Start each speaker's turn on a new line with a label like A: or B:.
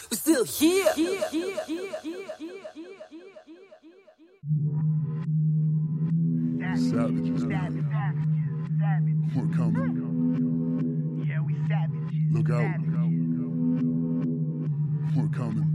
A: We're still here.
B: Savages, man. We're coming.
C: Yeah, we savages.
B: Look out.
C: Savages.
B: We're coming.